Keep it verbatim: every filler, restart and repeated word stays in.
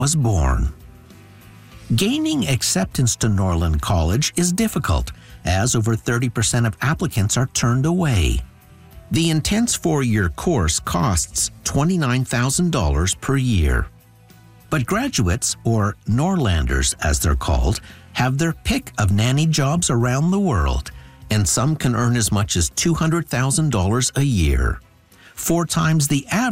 was born. Gaining acceptance to Norland College is difficult, as over thirty percent of applicants are turned away. The intense four-year course costs twenty-nine thousand dollars per year. But graduates, or Norlanders as they're called, have their pick of nanny jobs around the world, and some can earn as much as two hundred thousand dollars a year, four times the average